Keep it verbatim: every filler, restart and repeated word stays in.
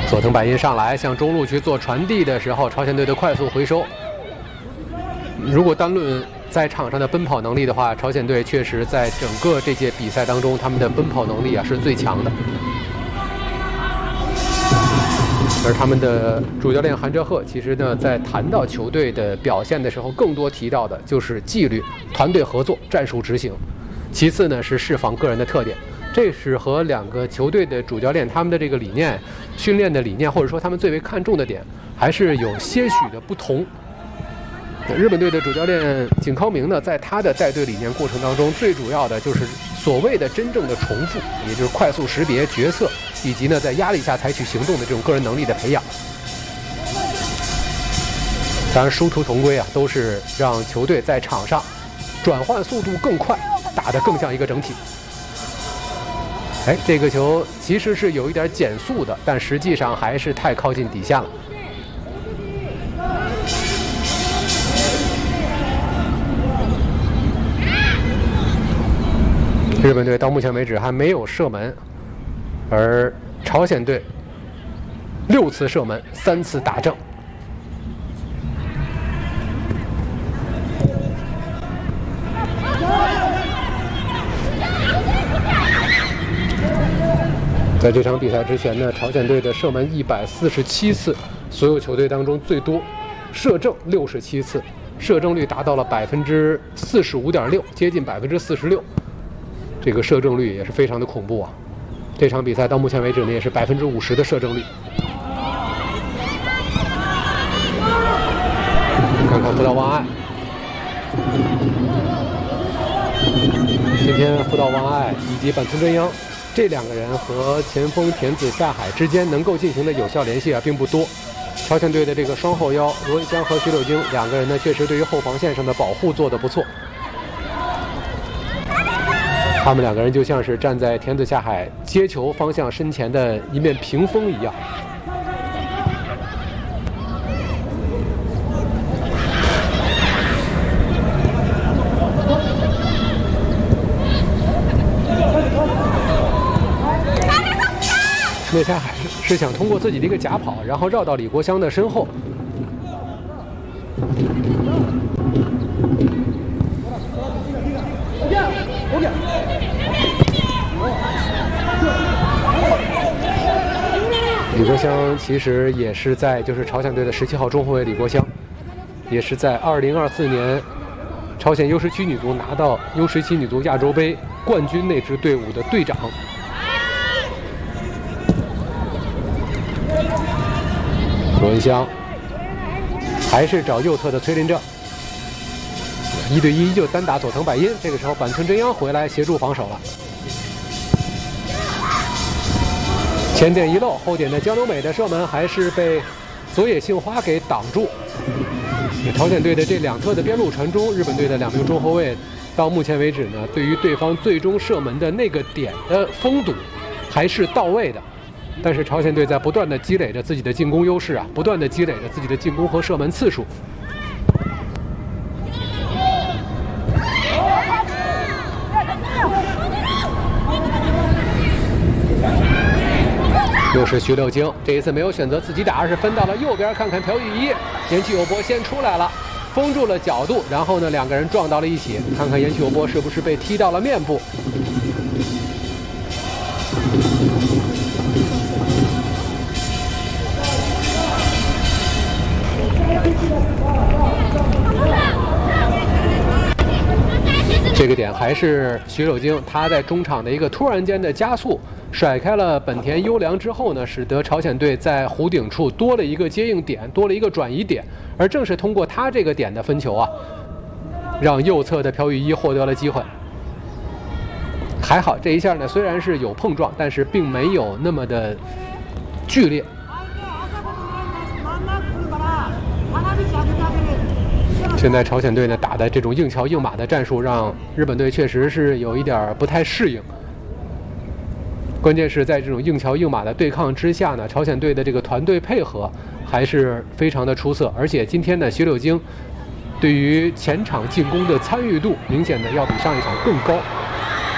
佐藤百音上来向中路去做传递的时候，朝鲜队的快速回收。如果单论在场上的奔跑能力的话，朝鲜队确实在整个这届比赛当中，他们的奔跑能力啊是最强的。而他们的主教练韩哲赫，其实呢，在谈到球队的表现的时候，更多提到的就是纪律、团队合作、战术执行。其次呢，是释放个人的特点。这是和两个球队的主教练他们的这个理念、训练的理念，或者说他们最为看重的点，还是有些许的不同。日本队的主教练井康明呢，在他的带队理念过程当中，最主要的就是所谓的真正的重复，也就是快速识别决策，以及呢在压力下采取行动的这种个人能力的培养。当然，殊途同归啊，都是让球队在场上转换速度更快，打得更像一个整体。哎，这个球其实是有一点减速的，但实际上还是太靠近底线了。日本队到目前为止还没有射门，而朝鲜队六次射门，三次打正。在这场比赛之前呢，朝鲜队的射门一百四十七次，所有球队当中最多；射正六十七次，射正率达到了百分之四十五点六，接近百分之四十六。这个射正率也是非常的恐怖啊！这场比赛到目前为止呢，也是百分之五十的射正率。看看福岛望爱，今天福岛望爱以及坂村真央这两个人和前锋田子下海之间能够进行的有效联系啊，并不多。朝鲜队的这个双后腰罗文香和徐柳京两个人呢，确实对于后防线上的保护做得不错。他们两个人就像是站在田子下海接球方向身前的一面屏风一样。田子下海是想通过自己的一个假跑，然后绕到李国香的身后。李国香其实也是在就是朝鲜队的十七号中后卫李国香，也是在二零二四年朝鲜 U 十七女足拿到 U 十七女足亚洲杯冠军那支队伍的队长。罗文香还是找右侧的崔林正，一对一就单打佐藤百音。这个时候坂村真央回来协助防守了。前点一漏，后点的江留美的射门还是被佐野杏花给挡住。朝鲜队的这两侧的边路传中，日本队的两名中后卫到目前为止呢，对于对方最终射门的那个点的封堵还是到位的。但是朝鲜队在不断的积累着自己的进攻优势啊，不断的积累着自己的进攻和射门次数。又是徐柳京，这一次没有选择自己打，而是分到了右边，看看朴宇一，岩崎友博先出来了，封住了角度，然后呢两个人撞到了一起，看看岩崎友博是不是被踢到了面部。这个点还是徐柳京他在中场的一个突然间的加速，甩开了本田优良之后呢，使得朝鲜队在弧顶处多了一个接应点，多了一个转移点。而正是通过他这个点的分球啊，让右侧的朴宇一获得了机会。还好这一下呢，虽然是有碰撞，但是并没有那么的剧烈。现在朝鲜队呢打的这种硬桥硬马的战术，让日本队确实是有一点不太适应。关键是在这种硬桥硬马的对抗之下呢，朝鲜队的这个团队配合还是非常的出色。而且今天呢，徐柳京对于前场进攻的参与度明显的要比上一场更高。